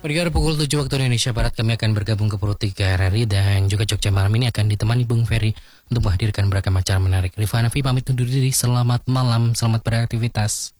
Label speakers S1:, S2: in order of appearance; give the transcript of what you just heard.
S1: Pendengar pukul 7 waktu Indonesia Barat kami akan bergabung ke Puro 3 RRI dan juga Jogja malam ini akan ditemani Bung Ferry untuk menghadirkan beragam acara menarik. Rifana Fi pamit undur diri, selamat malam, selamat beraktivitas.